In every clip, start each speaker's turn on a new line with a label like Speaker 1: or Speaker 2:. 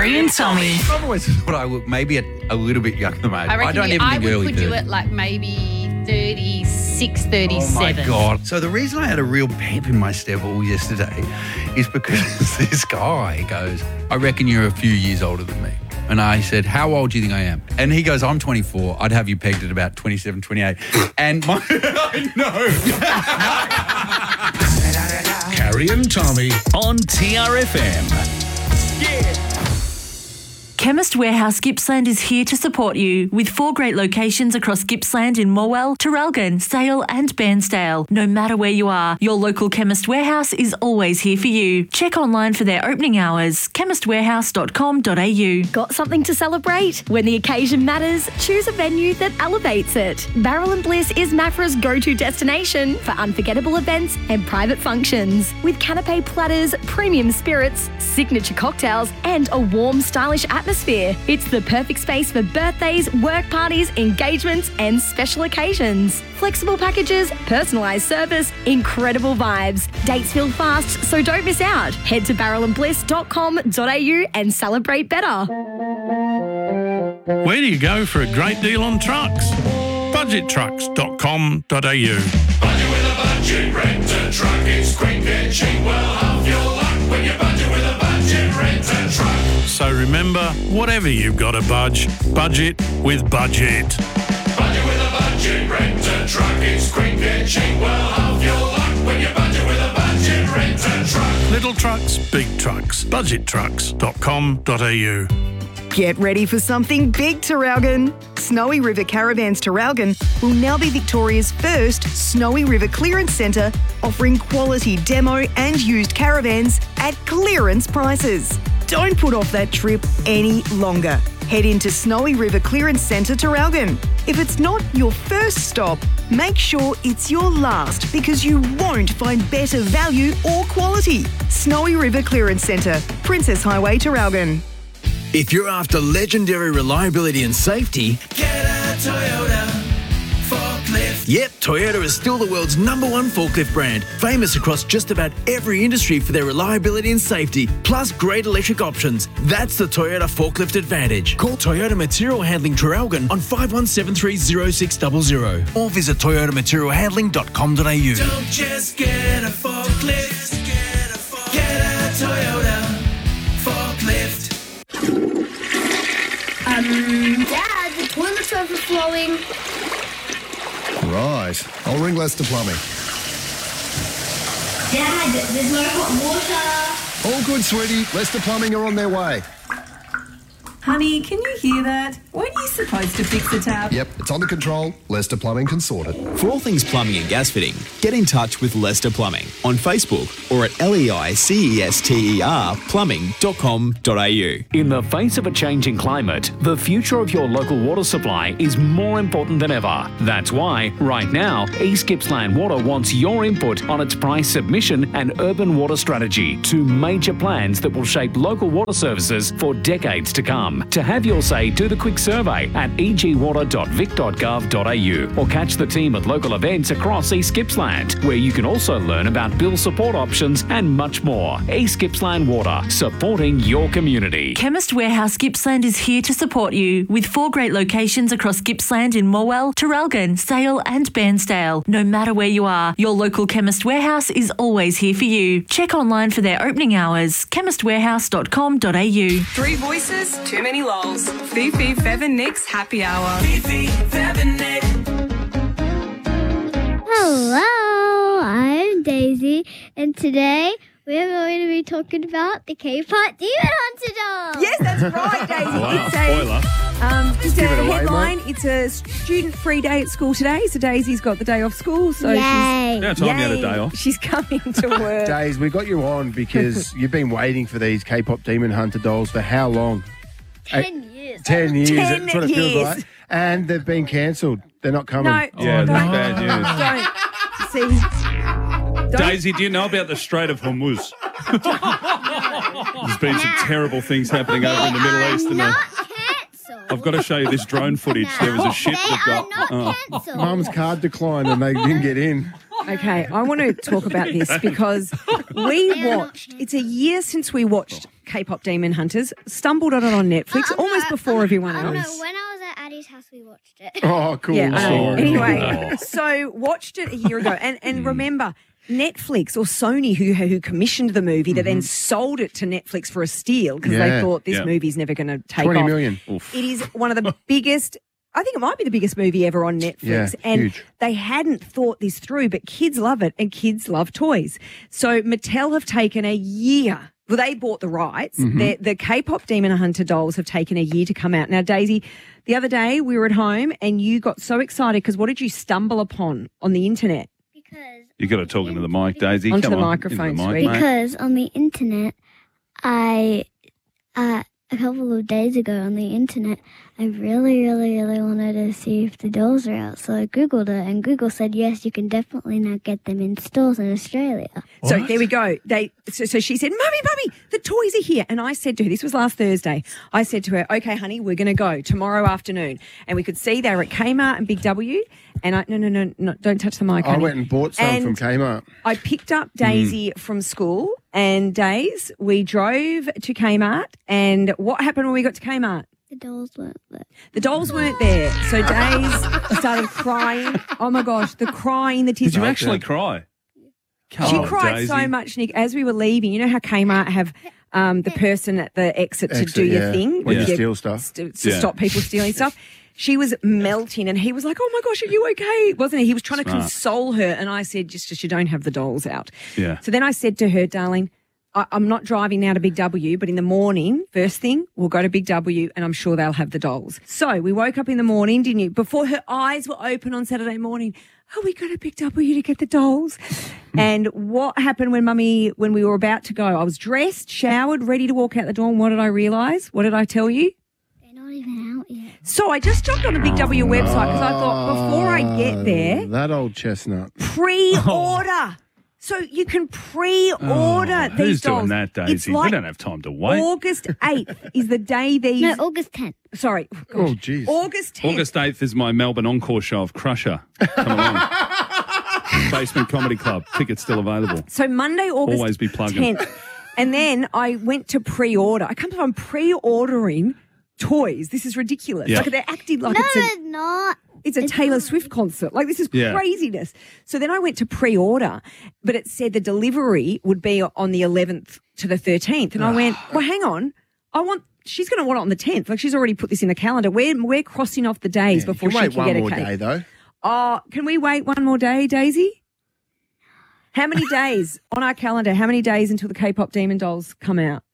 Speaker 1: Harry and Tommy.
Speaker 2: I've always thought I look maybe a little bit younger than my age. I don't even think early 30s.
Speaker 3: I would put you at like maybe 36, 37.
Speaker 2: Oh my God. So the reason I had a real pep in my step all yesterday is because this guy goes, I reckon you're a few years older than me. And I said, how old do you think I am? And he goes, I'm 24. I'd have you pegged at about 27, 28. And my...
Speaker 4: Harry and Tommy on TRFM.
Speaker 2: Yeah.
Speaker 1: Chemist Warehouse Gippsland is here to support you with 4 great locations across Gippsland in Morwell, Traralgon, Sale and Bairnsdale. No matter where you are, your local Chemist Warehouse is always here for you. Check online for their opening hours, chemistwarehouse.com.au.
Speaker 5: Got something to celebrate? When the occasion matters, choose a venue that elevates it. Barrel and Bliss is Maffra's go-to destination for unforgettable events and private functions. With canapé platters, premium spirits, signature cocktails and a warm, stylish atmosphere. It's the perfect space for birthdays, work parties, engagements and special occasions. Flexible packages, personalised service, incredible vibes. Dates fill fast, so don't miss out. Head to barrelandbliss.com.au and celebrate better.
Speaker 4: Where do you go for a great deal on trucks? Budgettrucks.com.au.
Speaker 6: Budget with a budget, rent a truck. It's quick and cheap. Well, half your luck when you budget with a budget, rent a truck.
Speaker 4: So remember, whatever you've got to budget with Budget.
Speaker 6: Budget with a budget, rent a truck. It's quick and cheap. Well, half your luck when you budget with a budget, rent a truck.
Speaker 4: Little trucks, big trucks. Budgettrucks.com.au.
Speaker 7: Get ready for something big, Traralgon. Snowy River Caravans Traralgon will now be Victoria's first Snowy River Clearance Centre, offering quality demo and used caravans at clearance prices. Don't put off that trip any longer. Head into Snowy River Clearance Centre Traralgon. If it's not your first stop, make sure it's your last because you won't find better value or quality. Snowy River Clearance Centre, Princess Highway, Traralgon.
Speaker 8: If you're after legendary reliability and safety,
Speaker 6: Get a Toyota forklift.
Speaker 8: yep, Toyota is still the world's #1 forklift brand, famous across just about every industry for their reliability and safety, plus great electric options. That's the Toyota Forklift Advantage. Call Toyota Material Handling Traralgon on 51730600 or visit toyotamaterialhandling.com.au.
Speaker 6: Don't just get a forklift. Get a Toyota forklift.
Speaker 9: Dad, the toilet's overflowing.
Speaker 10: Right. I'll ring Lester Plumbing.
Speaker 9: Dad, there's no hot water.
Speaker 10: All good, sweetie. Lester Plumbing are on their way.
Speaker 11: Honey, can you hear that? Weren't you supposed to fix the tap?
Speaker 10: Yep, it's under control. Lester Plumbing can sort it.
Speaker 12: For all things plumbing and gas fitting, get in touch with Lester Plumbing on Facebook or at LEICESTER plumbing.com.au.
Speaker 13: In the face of a changing climate, the future of your local water supply is more important than ever. That's why, right now, East Gippsland Water wants your input on its price submission and urban water strategy, 2 major plans that will shape local water services for decades to come. To have your say, do the quick survey at egwater.vic.gov.au or catch the team at local events across East Gippsland, where you can also learn about bill support options and much more. East Gippsland Water, supporting your community.
Speaker 1: Chemist Warehouse Gippsland is here to support you with 4 great locations across Gippsland in Morwell, Traralgon, Sale and Bairnsdale. No matter where you are, your local Chemist Warehouse is always here for you. Check online for their opening hours, chemistwarehouse.com.au.
Speaker 11: 3 voices, too many lols. Fifi, Fev and Nick's happy hour.
Speaker 6: Fifi, Fev and Nick.
Speaker 9: Hello, I'm Daisy, and today we're going to be talking about the K-pop Demon Hunter doll.
Speaker 14: Yes, that's right, Daisy.
Speaker 4: Wow,
Speaker 14: It's
Speaker 4: spoiler.
Speaker 14: Just a
Speaker 10: Give it away,
Speaker 14: headline. It's a student-free day at school today, so Daisy's got the day off school. So
Speaker 9: Yay.
Speaker 4: Yeah, Tom, you had a
Speaker 14: Yay.
Speaker 4: day off.
Speaker 14: She's coming to work.
Speaker 15: Days, we got you on because you've been waiting for these K-pop Demon Hunter dolls for how long?
Speaker 9: 10 years.
Speaker 15: 10 years.
Speaker 14: 10
Speaker 15: That's what it feels
Speaker 14: years.
Speaker 15: like. And they've been cancelled. They're not coming.
Speaker 14: No,
Speaker 4: Yeah,
Speaker 14: don't.
Speaker 4: that's bad news.
Speaker 14: Don't. See, don't.
Speaker 4: Daisy, do you know about the Strait of Hormuz? There's been some terrible things happening over in the Middle East. And I've got to show you this drone footage. There was a ship that got...
Speaker 15: Mum's card declined and they didn't get in.
Speaker 14: Okay, I want to talk about this because it's a year since we watched K-pop Demon Hunters. Stumbled on it on Netflix almost before everyone else.
Speaker 9: No, when I was at Addie's house, we watched it.
Speaker 15: Oh, cool.
Speaker 14: Yeah, I know.
Speaker 15: Sorry.
Speaker 14: Anyway, so watched it a year ago. And remember, Netflix or Sony, who commissioned the movie, that then sold it to Netflix for a steal because they
Speaker 15: Yeah.
Speaker 14: thought this
Speaker 15: Yeah.
Speaker 14: movie's never going to take
Speaker 15: 20
Speaker 14: off.
Speaker 15: million.
Speaker 14: It is one of the biggest... I think it might be the biggest movie ever on Netflix.
Speaker 15: Yeah,
Speaker 14: and
Speaker 15: huge.
Speaker 14: they hadn't thought this through, but kids love it and kids love toys. So Mattel have taken a year. Well, they bought the rights. The K-pop Demon Hunter dolls have taken a year to come out. Now, Daisy, the other day we were at home and you got so excited because what did you stumble upon on the internet?
Speaker 4: You got to talk into the mic, Daisy.
Speaker 14: Onto
Speaker 4: Come
Speaker 14: the
Speaker 4: on,
Speaker 14: microphone,
Speaker 4: into the mic,
Speaker 14: sweetie.
Speaker 4: mate.
Speaker 9: Because on the internet, a couple of days ago on the internet, I really wanted to see if the dolls are out. So I Googled it, and Google said, yes, you can definitely now get them in stores in Australia.
Speaker 14: So there we go. So she said, Mummy, the toys are here. And I said to her, this was last Thursday, I said to her, okay, honey, we're going to go tomorrow afternoon. And we could see they were at Kmart and Big W. And I, no, don't touch the mic,
Speaker 15: I
Speaker 14: honey.
Speaker 15: went and bought some from Kmart.
Speaker 14: I picked up Daisy from school, and Days, we drove to Kmart. And what happened when we got to Kmart?
Speaker 9: The dolls weren't there.
Speaker 14: The dolls weren't there. So Days started crying. Oh, my gosh, the crying, the tears.
Speaker 4: Did you actually cry?
Speaker 14: She cried so much, Nick, as we were leaving. You know how Kmart have the person at the exit to do your thing?
Speaker 15: When you
Speaker 14: your-
Speaker 15: steal stuff.
Speaker 14: to stop people stealing stuff. She was melting and he was like, oh my gosh, are you okay? Wasn't he? He was trying to
Speaker 4: Smart.
Speaker 14: console her. And I said, just you don't have the dolls out.
Speaker 4: Yeah.
Speaker 14: So then I said to her, darling, I'm not driving now to Big W, but in the morning, first thing, we'll go to Big W and I'm sure they'll have the dolls. So we woke up in the morning, didn't you? Before her eyes were open on Saturday morning, we go to Big W to get the dolls. And what happened when we were about to go? I was dressed, showered, ready to walk out the door. And what did I realise? What did I tell you?
Speaker 9: They're not even out yet.
Speaker 14: So I just jumped on the Big W website because I thought before I get there,
Speaker 15: That old chestnut.
Speaker 14: pre-order. So you can pre-order these
Speaker 4: Who's
Speaker 14: dolls.
Speaker 4: doing that,
Speaker 14: It's
Speaker 4: Daisy? We
Speaker 14: like
Speaker 4: don't have time to wait.
Speaker 14: August 8th is the day these...
Speaker 9: No, August 10th.
Speaker 14: Sorry.
Speaker 15: Oh, jeez.
Speaker 14: August 10th.
Speaker 4: August 8th is my Melbourne Encore show of Crusher. Come along. Basement Comedy Club. Tickets still available.
Speaker 14: So Monday, August
Speaker 4: Always be plugging.
Speaker 14: 10th. And then I went to pre-order. I come from pre-ordering toys. This is ridiculous.
Speaker 4: Yeah.
Speaker 14: Like they're acting like
Speaker 9: No,
Speaker 14: it's a...
Speaker 9: it's not.
Speaker 14: It's a Taylor Swift concert. Like, this is
Speaker 4: Yeah.
Speaker 14: craziness. So then I went to pre-order, but it said the delivery would be on the 11th to the 13th. And I went, well, hang on. She's going to want it on the 10th. Like, she's already put this in the calendar. We're crossing off the days before
Speaker 15: You
Speaker 14: she
Speaker 15: wait
Speaker 14: can
Speaker 15: one
Speaker 14: get a
Speaker 15: more
Speaker 14: cake.
Speaker 15: day, though.
Speaker 14: Oh, can we wait one more day, Daisy? How many days on our calendar? How many days until the K-pop Demon Dolls come out?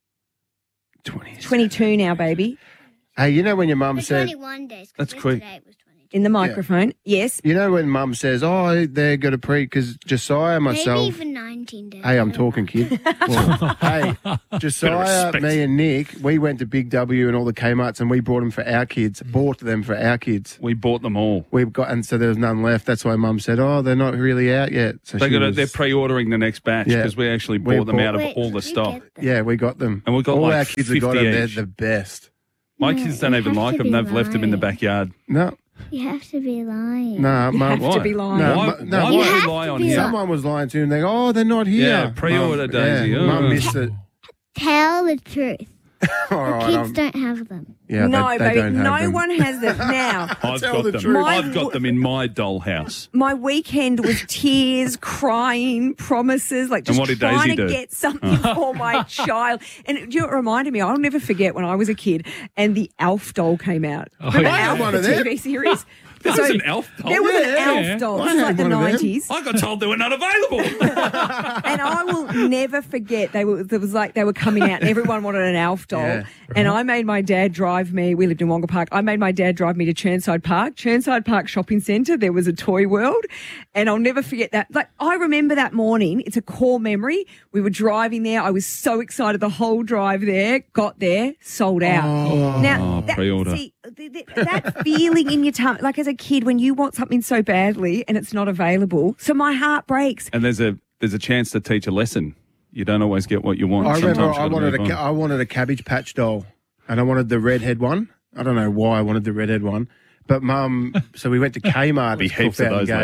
Speaker 14: 22 now, baby.
Speaker 15: Hey, you know when your mum said...
Speaker 9: 21 days. 'cause
Speaker 15: That's quick.
Speaker 9: yesterday it was 22.
Speaker 14: In the microphone. Yes.
Speaker 15: You know when mum says, oh, they're going to because Josiah, myself...
Speaker 9: Maybe even 19 days.
Speaker 15: Hey, I'm talking, kid. Well, hey, Josiah,
Speaker 4: respect.
Speaker 15: me and Nick, we went to Big W and all the Kmarts and we bought them for our kids. Bought them for our kids.
Speaker 4: We bought them all.
Speaker 15: And so there was none left. That's why Mum said, "Oh, they're not really out yet." So
Speaker 4: They're pre-ordering the next batch
Speaker 15: Yeah.
Speaker 4: because we actually
Speaker 15: We
Speaker 4: bought them
Speaker 15: bought-
Speaker 4: out of
Speaker 9: Wait,
Speaker 4: all the
Speaker 9: did you
Speaker 4: stock.
Speaker 9: get them?
Speaker 15: Yeah, we got them.
Speaker 4: And we got
Speaker 15: all
Speaker 4: like
Speaker 15: our kids have got
Speaker 4: 50
Speaker 15: them. They're
Speaker 4: each.
Speaker 15: the best.
Speaker 4: My
Speaker 9: No,
Speaker 4: kids don't
Speaker 9: you
Speaker 4: even
Speaker 9: have
Speaker 4: like
Speaker 9: to
Speaker 4: them.
Speaker 9: be
Speaker 4: They've left them in the
Speaker 9: lying.
Speaker 4: backyard.
Speaker 15: No,
Speaker 9: You have to be lying.
Speaker 15: no,
Speaker 14: You
Speaker 15: Mum.
Speaker 14: have to be lying.
Speaker 15: No,
Speaker 4: Why,
Speaker 15: no,
Speaker 4: why
Speaker 9: You
Speaker 4: would
Speaker 9: have
Speaker 4: we
Speaker 9: to
Speaker 4: lie on
Speaker 9: be
Speaker 4: here?
Speaker 9: lying.
Speaker 15: Someone was lying to him. They go, "Oh, they're not here."
Speaker 4: Yeah, pre-order,
Speaker 15: Mum,
Speaker 4: Daisy.
Speaker 15: Yeah,
Speaker 4: Oh.
Speaker 15: Mum missed it.
Speaker 9: Tell the truth.
Speaker 15: All right,
Speaker 9: Kids don't have them.
Speaker 15: yeah,
Speaker 14: No,
Speaker 15: they
Speaker 14: baby,
Speaker 15: don't have
Speaker 14: no
Speaker 15: them.
Speaker 14: one has them. Now,
Speaker 4: I've
Speaker 15: Tell
Speaker 4: got
Speaker 15: the
Speaker 4: them.
Speaker 15: truth.
Speaker 4: I've got them in my dollhouse.
Speaker 14: my weekend was tears, crying, promises, like
Speaker 4: And
Speaker 14: just
Speaker 4: what did
Speaker 14: trying
Speaker 4: Daisy
Speaker 14: to
Speaker 4: do?
Speaker 14: get something for my child. And do you know what it reminded me? I'll never forget when I was a kid and the Alf doll came out. Remember
Speaker 15: I had
Speaker 14: Alf,
Speaker 15: one
Speaker 14: the
Speaker 15: of them.
Speaker 14: TV series?
Speaker 4: There was an Elf doll.
Speaker 14: There was
Speaker 15: Yeah.
Speaker 14: an Alf doll. This is
Speaker 15: I
Speaker 14: like the
Speaker 15: had one of them.
Speaker 14: 90s.
Speaker 4: I got told they were not available.
Speaker 14: And I will never forget they were coming out and everyone wanted an Alf doll.
Speaker 15: Yeah.
Speaker 14: And I made my dad drive me, we lived in Wonga Park, I made my dad drive me to Churnside Park Shopping Centre. There was a toy world. And I'll never forget that. Like, I remember that morning. It's a core memory. We were driving there. I was so excited the whole drive there. Got there, sold out. Now,
Speaker 4: pre-order.
Speaker 14: See, that feeling in your tummy, like as a kid when you want something so badly and it's not available. So my heart breaks.
Speaker 4: And there's a chance to teach a lesson. You don't always get what you want.
Speaker 15: I remember
Speaker 4: Sometimes
Speaker 15: I
Speaker 4: you gotta
Speaker 15: wanted
Speaker 4: move on.
Speaker 15: I wanted a Cabbage Patch doll, and I wanted the redhead one. I don't know why I wanted the redhead one, but Mum. So we went to Kmart.
Speaker 4: Be
Speaker 15: it's
Speaker 4: heaps
Speaker 15: called
Speaker 4: of
Speaker 15: Fountain
Speaker 4: those
Speaker 15: Gate,
Speaker 4: left.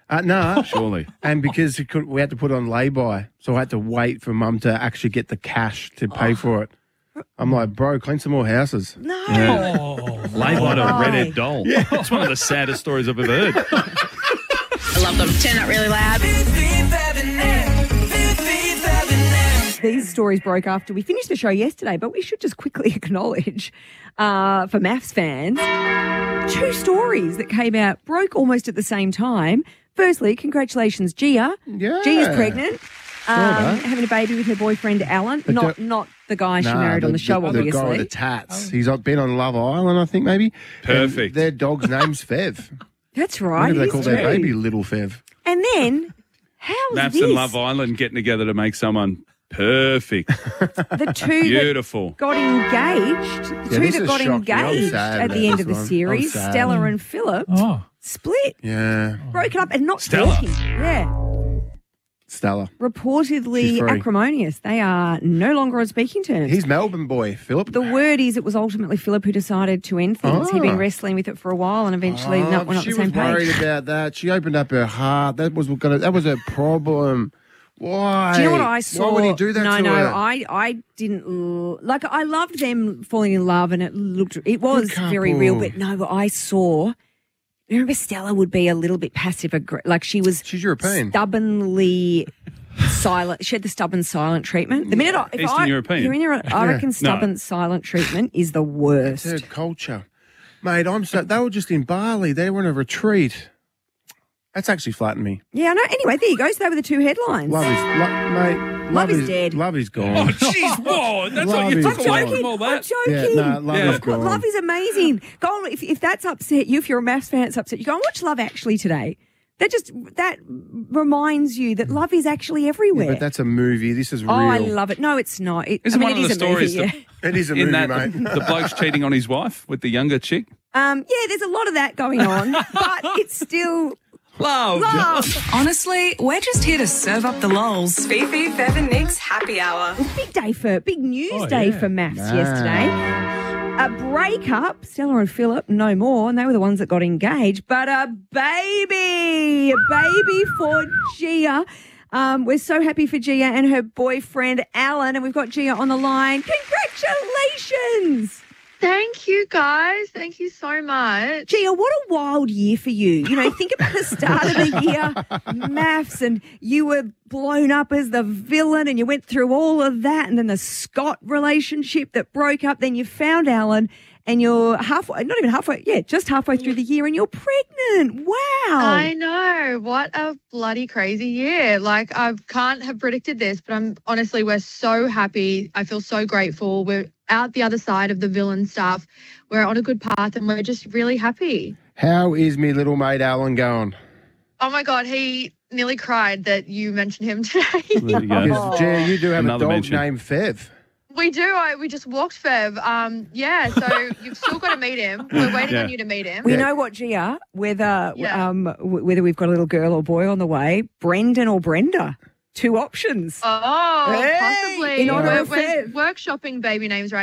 Speaker 15: No.
Speaker 4: Surely.
Speaker 15: And because we had to put it on lay-by, so I had to wait for Mum to actually get the cash to pay for it. I'm like, bro, clean some more houses.
Speaker 14: No.
Speaker 4: Lay by to a redhead doll. Yeah. It's one of the saddest stories I've ever heard.
Speaker 16: I love them. Turn that really loud.
Speaker 14: These stories broke after we finished the show yesterday, but we should just quickly acknowledge, for MAFS fans, 2 stories that came out, broke almost at the same time. Firstly, congratulations, Gia.
Speaker 15: Yeah.
Speaker 14: Gia's pregnant, having a baby with her boyfriend, Alan. Not the guy she married on the show, obviously.
Speaker 15: The guy with the tats. He's been on Love Island, I think, maybe.
Speaker 4: Perfect.
Speaker 15: And their dog's name's Fev.
Speaker 14: That's right.
Speaker 15: They call their baby Little Fev.
Speaker 14: And then, how's
Speaker 4: Maps
Speaker 14: this?
Speaker 4: and Love Island getting together to make someone perfect.
Speaker 14: The two
Speaker 4: Beautiful.
Speaker 14: that got engaged, at the end of the series, Stella and Philip, split.
Speaker 15: Yeah.
Speaker 14: Broke it up and not
Speaker 4: Stella.
Speaker 14: talking. Yeah.
Speaker 15: Stella.
Speaker 14: Reportedly
Speaker 15: She's free.
Speaker 14: acrimonious. They are no longer on speaking terms.
Speaker 15: He's Melbourne boy, Philip.
Speaker 14: The word is it was ultimately Philip who decided to end things. He'd been wrestling with it for a while and eventually we're not the same page.
Speaker 15: She was worried about that. She opened up her heart. That was a problem. Why?
Speaker 14: Do you know what I saw?
Speaker 15: Why would he do that to her?
Speaker 14: I didn't like. I loved them falling in love, and it was very real. But no, I saw. Remember, Stella would be a little bit passive aggressive. Like she's
Speaker 15: European,
Speaker 14: stubbornly silent. She had the stubborn silent treatment. The minute
Speaker 4: Eastern European.
Speaker 14: You're in Europe, I reckon stubborn silent treatment is the worst.
Speaker 15: It's her culture, mate. They were just in Bali. They were on a retreat. That's actually flattened me.
Speaker 14: Yeah, I know. Anyway, there you go. So they were the 2 headlines.
Speaker 15: Love is dead. Love is gone.
Speaker 4: Oh, jeez, whoa. That's what you took away from all that.
Speaker 14: I'm joking.
Speaker 15: Yeah, love is gone.
Speaker 14: Love is amazing. Go on, if that's upset you, if you're a MAFS fan, it's upset you. Go and watch Love Actually today. That reminds you that love is actually everywhere.
Speaker 15: Yeah, but that's a movie. This is real.
Speaker 14: Oh, I love it. No, it's not.
Speaker 4: It is one of the stories.
Speaker 14: Movie, yeah.
Speaker 15: It is a movie, mate.
Speaker 4: The bloke's cheating on his wife with the younger chick.
Speaker 14: Yeah, there's a lot of that going on, but it's still...
Speaker 4: Love.
Speaker 11: Honestly, we're just here to serve up the lols. Fifi, Fev and Nick's happy hour.
Speaker 14: Big news day for MAFS yesterday. A breakup, Stella and Philip, no more, and they were the ones that got engaged, but a baby for Gia. We're so happy for Gia and her boyfriend, Alan, and we've got Gia on the line. Congratulations!
Speaker 17: Thank you, guys. Thank you so much.
Speaker 14: Gia, what a wild year for you. You know, think about the start of the year, MAFS, and you were blown up as the villain and you went through all of that, and then the Scott relationship that broke up. Then you found Alan and you're just halfway through the year and you're pregnant. Wow.
Speaker 17: I know. What a bloody crazy year. Like, I can't have predicted this, but we're so happy. I feel so grateful. We're out the other side of the villain stuff. We're on a good path and we're just really happy.
Speaker 15: How is me little mate Alan going?
Speaker 17: Oh my God, he nearly cried that you mentioned him today.
Speaker 15: There you go. Gia, you do have
Speaker 4: Another
Speaker 15: a dog
Speaker 4: mention.
Speaker 15: named Fev.
Speaker 17: We do. We just walked Fev. So you've still got to meet him. We're waiting on you to meet him.
Speaker 14: We know what, Gia, whether we've got a little girl or boy on the way, Brendan or Brenda. 2 options.
Speaker 17: Oh,
Speaker 14: Hey,
Speaker 17: possibly.
Speaker 14: in honour of
Speaker 17: We're
Speaker 14: Fev.
Speaker 17: workshopping baby names right